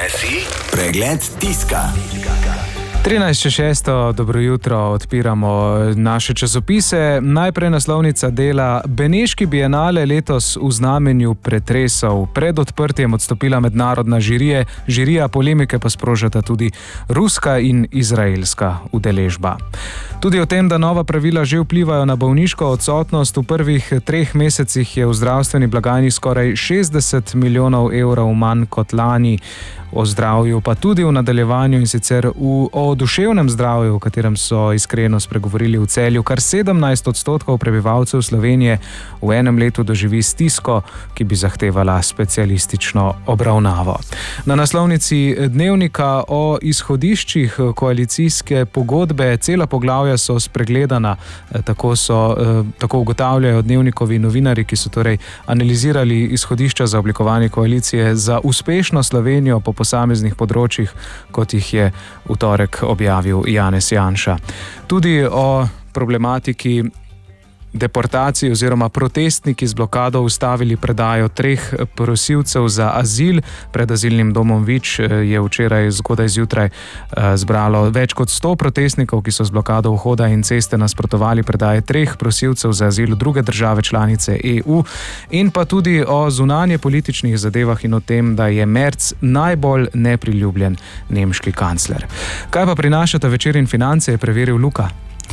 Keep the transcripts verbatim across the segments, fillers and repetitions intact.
S I pregled tiska. trinajst čez šesto, dobro jutro, odpiramo naše časopise. Najprej naslovnica dela. Beneški bienale letos v znamenju pretresov. Pred odprtjem odstopila mednarodna žirije, žirija, polemike pa sprožata tudi ruska in izraelska udeležba. Tudi o tem, da nova pravila že vplivajo na bolniško odsotnost. V prvih treh mesecih je v zdravstveni blagajni skoraj šestdeset milijonov evrov manj kot lani. O zdravju pa tudi v nadaljevanju, in sicer v, o duševnem zdravju, o katerem so iskreno spregovorili v Celju. Kar sedemnajst odstotkov prebivalcev Slovenije v enem letu doživi stisko, ki bi zahtevala specialistično obravnavo. Na naslovnici Dnevnika o izhodiščih koalicijske pogodbe. Cela poglavja so spregledana, tako, so, tako ugotavljajo Dnevnikovi novinarji, ki so torej analizirali izhodišča za oblikovanje koalicije za uspešno Slovenijo po posameznih področjih, kot jih je v torek objavil Janez Janša. Tudi o problematiki deportacij oziroma protestniki z blokado ustavili predajo treh prosilcev za azil. Pred azilnim domom Vič je včeraj zgodaj zjutraj zbralo več kot sto protestnikov, ki so z blokado vhoda in ceste nasprotovali predaje treh prosilcev za azil v druge države članice E U, in pa tudi o zunanje političnih zadevah in o tem, da je Merz najbolj nepriljubljen nemški kancler. Kaj pa prinašata Večer in Finance, je preveril Luka.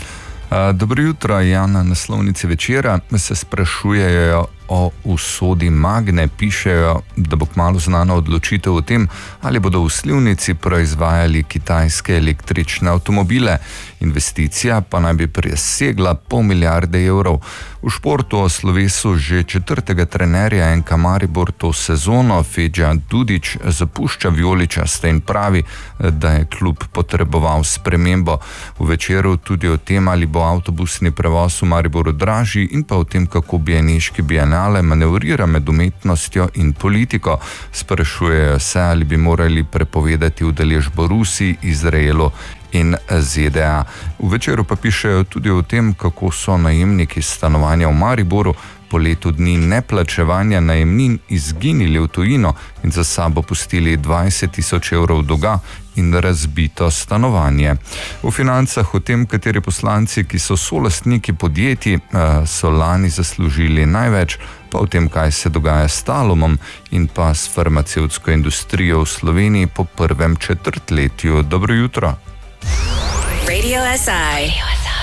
Dobro jutro, ja, na naslovnici Večera se sprašujejo o usodi Magne. Pišejo, da bo kmalu znana odločitev o tem, ali bodo v slivnici proizvajali kitajske električne avtomobile. Investicija pa naj bi presegla pol milijarde evrov. V športu o slovesu že četrtega trenerja N K Maribor to sezono. Fedja Dudić zapušča vijoličaste in pravi, da je klub potreboval spremembo. V Večeru tudi o tem, ali bo avtobusni prevoz v Mariboru dražji, in pa o tem, kako beneški bienale manevrira med umetnostjo in politiko. Sprašujejo se, ali bi morali prepovedati udeležbo Rusiji, Izraelu in Z D A. V Večeru pa pišejo tudi o tem, kako so najemniki stanovanja v Mariboru po letu dni neplačevanja najemnin izginili v tujino in za sabo pustili dvajset tisoč evrov dolga in razbito stanovanje. V Financah o tem, kateri poslanci, ki so solastniki podjetij, so lani zaslužili največ, pa o tem, kaj se dogaja s Talumom in pa s farmacevtsko industrijo v Sloveniji po prvem četrtletju. Dobro jutro. Radio S I.